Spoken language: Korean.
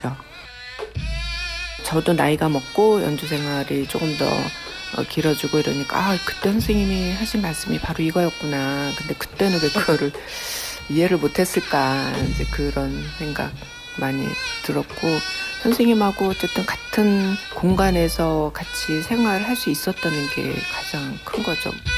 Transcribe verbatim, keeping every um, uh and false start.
저도 나이가 먹고 연주 생활이 조금 더 어 길어지고 이러니까 '아 그때 선생님이 하신 말씀이 바로 이거였구나. 근데 그때는 왜 그거를 이해를 못 했을까.' 인제 그런 생각 많이 들었고, 선생님하고 어쨌든 같은 공간에서 같이 생활할 수 있었다는 게 가장 큰 거죠.